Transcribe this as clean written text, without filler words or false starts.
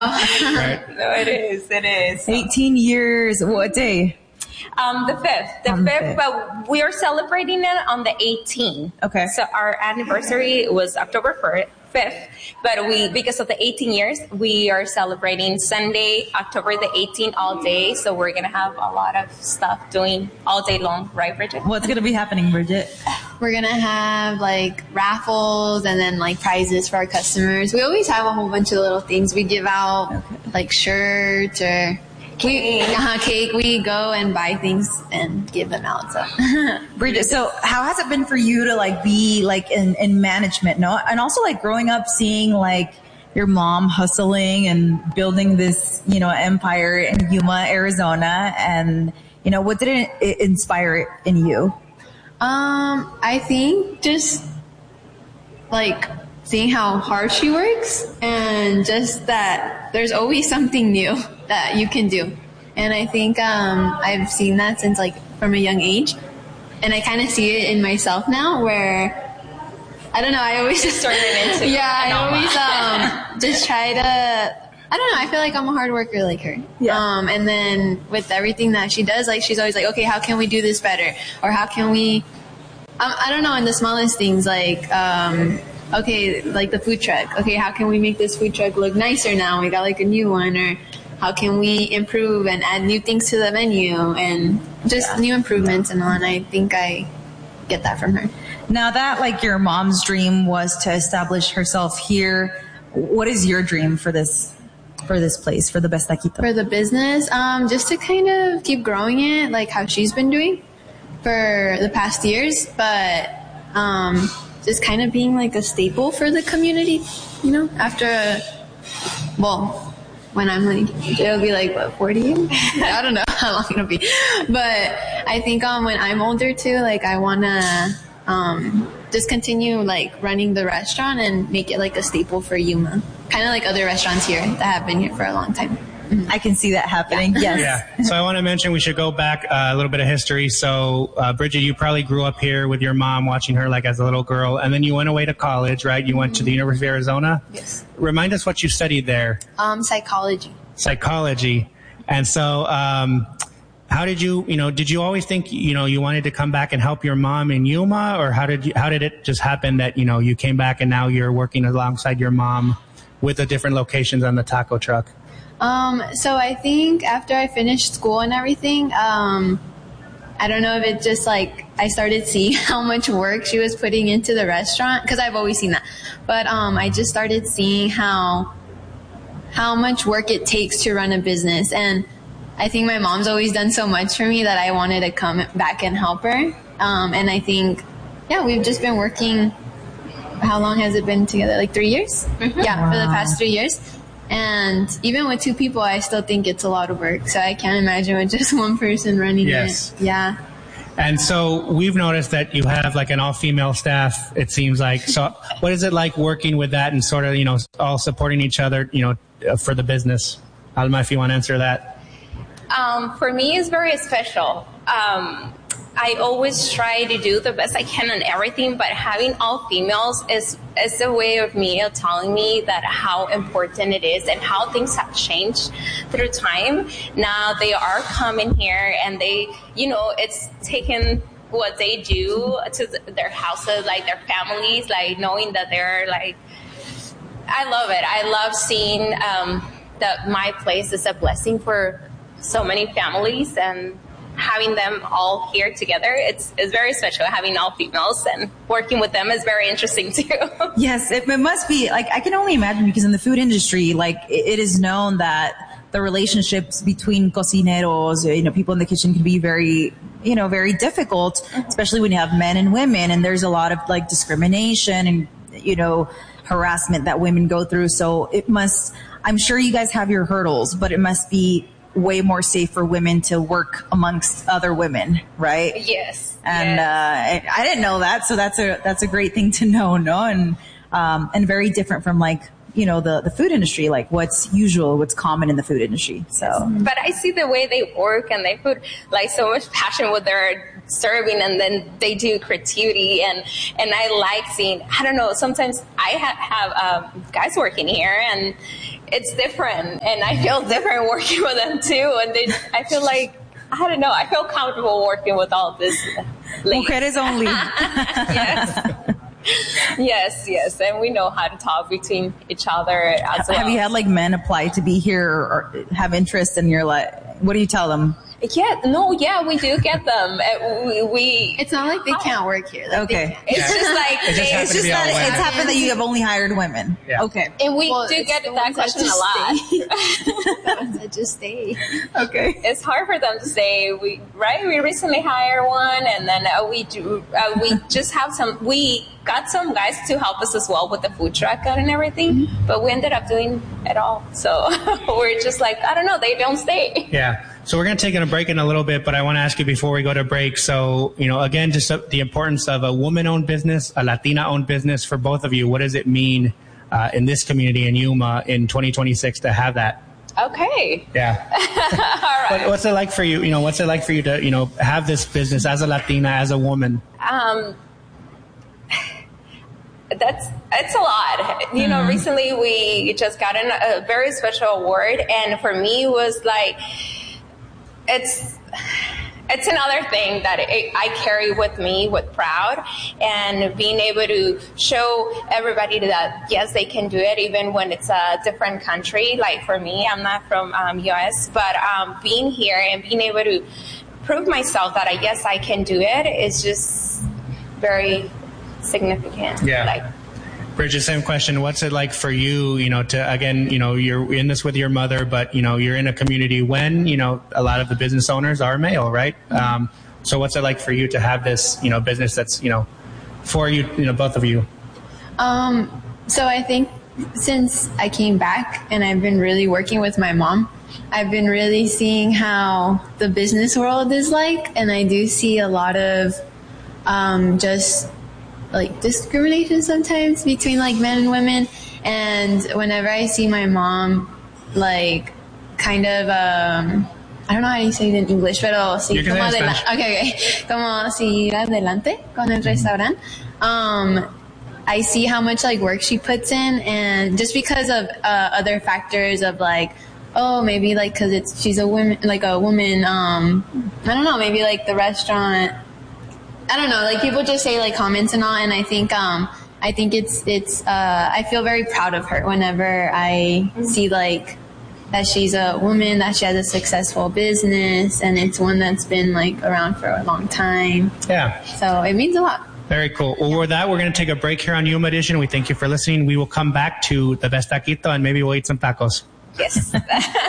Right? No, it is. 18 years. What day? The 5th. The 5th, but we are celebrating it on the 18th. Okay. So our anniversary was October 5th, but because of the 18 years, we are celebrating Sunday, October the 18th all day. So we're going to have a lot of stuff doing all day long. Right, Bridget? What's going to be happening, Bridget? We're going to have like raffles and then like prizes for our customers. We always have a whole bunch of little things we give out, like shirts or cake. We go and buy things and give them out. So, Bridget, so how has it been for you to like be like in management, no? And also like growing up seeing like your mom hustling and building this, empire in Yuma, Arizona, and what did it inspire in you? I think just like seeing how hard she works and just that there's always something new that you can do. And I think I've seen that since like from a young age. And I kind of see it in myself now where, I don't know, I always just turn it into I always just try to, I don't know, I feel like I'm a hard worker like her. Yeah. And then with everything that she does, like she's always like, okay, how can we do this better? Or how can we, I don't know, in the smallest things like, okay, like the food truck. Okay, how can we make this food truck look nicer now? We got like a new one. Or how can we improve and add new things to the menu and just new improvements and all. And I think I get that from her. Now that like your mom's dream was to establish herself here, what is your dream for this place, for the Best Taquito? For the business, just to kind of keep growing it like how she's been doing for the past years, but just kind of being like a staple for the community, after when I'm like, it'll be like, 40 years? I don't know how long it'll be. But I think when I'm older too, like I want to just continue like running the restaurant and make it like a staple for Yuma. Kind of like other restaurants here that have been here for a long time. I can see that happening. Yeah. Yes. Yeah. So I want to mention we should go back a little bit of history. So Bridget, you probably grew up here with your mom, watching her like as a little girl, and then you went away to college, right? You went to the University of Arizona. Yes. Remind us what you studied there. Psychology. Psychology. And so how did you, did you always think, you wanted to come back and help your mom in Yuma, or how did it just happen that, you came back and now you're working alongside your mom with the different locations on the taco truck? So I think after I finished school and everything, I don't know if it just like, I started seeing how much work she was putting into the restaurant, because I've always seen that. But I just started seeing how much work it takes to run a business. And I think my mom's always done so much for me that I wanted to come back and help her. And I think, we've just been working, how long has it been together? Like 3 years? Mm-hmm. Yeah, for the past 3 years. And even with 2 people, I still think it's a lot of work. So I can't imagine with just one person running it. Yeah. And so we've noticed that you have like an all-female staff, it seems like. So what is it like working with that and sort of, all supporting each other, for the business? Alma, if you want to answer that. For me, it's very special. I always try to do the best I can on everything, but having all females is a way of me telling me that how important it is and how things have changed through time. Now they are coming here and they, it's taken what they do to their houses, like their families, like knowing that they're like, I love it. I love seeing that my place is a blessing for so many families, and having them all here together, it's very special. Having all females and working with them is very interesting too. Yes, it must be. Like, I can only imagine, because in the food industry, like, it is known that the relationships between cocineros, people in the kitchen, can be very, very difficult, especially when you have men and women, and there's a lot of like discrimination and, harassment that women go through. So I'm sure you guys have your hurdles, but it must be way more safe for women to work amongst other women, right? Yes. And I didn't know that, so that's a great thing to know, no? And very different from like the food industry, like what's usual, what's common in the food industry. So, but I see the way they work and they put like so much passion with their serving, and then they do creativity, and I like seeing, I don't know, sometimes I have guys working here and it's different, and I feel different working with them too, and I feel like, I don't know, I feel comfortable working with all this. Mujeres only. Yes, and we know how to talk between each other as well. Have you had like men apply to be here or have interest, and you're like, what do you tell them? Yeah, we do get them. We It's not like they can't work here. Like, Okay. It's just like It's just happened to be all women. it's happened that you have only hired women. Yeah. Okay. and we do it's get the that ones that question a just lot. stay. The ones that just stay. Okay. It's hard for them to say. We recently hired one, and then we just have we got some guys to help us as well with the food truck and everything, but we ended up doing it all. So we're just like, I don't know, they don't stay. Yeah. So we're going to take a break in a little bit, but I want to ask you before we go to break. So, again, just the importance of a woman-owned business, a Latina-owned business for both of you. What does it mean in this community in Yuma in 2026 to have that? Okay. Yeah. All right. But what's it like for you? What's it like for you to, have this business as a Latina, as a woman? It's a lot. Recently we just got a very special award, and for me it was like, it's another thing that I carry with me with proud, and being able to show everybody that yes, they can do it even when it's a different country. Like for me, I'm not from US, but being here and being able to prove myself that yes, I can do it is just very significant. Yeah. Bridget, same question. What's it like for you, to, again, you're in this with your mother, but, you're in a community when, a lot of the business owners are male, right? So what's it like for you to have this, business that's, for you, both of you? So I think since I came back and I've been really working with my mom, I've been really seeing how the business world is like, and I do see a lot of just like discrimination sometimes between like men and women. And whenever I see my mom like kind of I don't know how you say it in English, pero sí, como como seguir adelante con el restaurant. I see how much like work she puts in, and just because of other factors of like, oh, maybe like because she's a woman, I don't know, maybe like the restaurant, I don't know, like people just say like comments and all, and I think it's I feel very proud of her whenever I see like that she's a woman, that she has a successful business, and it's one that's been like around for a long time. Yeah. So it means a lot. Very cool. Well, with that, we're going to take a break here on Yuma Edition. We thank you for listening. We will come back to the best taquito and maybe we'll eat some tacos. Yes.